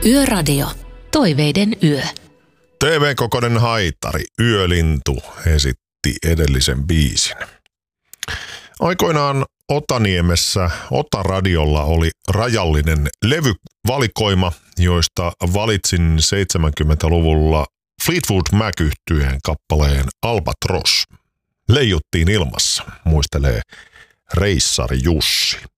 Yöradio. Toiveiden yö. TV-kokoinen haitari Yölintu esitti edellisen biisin. Aikoinaan Otaniemessä Otaradiolla oli rajallinen levyvalikoima, joista valitsin 70-luvulla Fleetwood Mac-yhtyeen kappaleen Albatross. Leijuttiin ilmassa, muistelee reissari Jussi.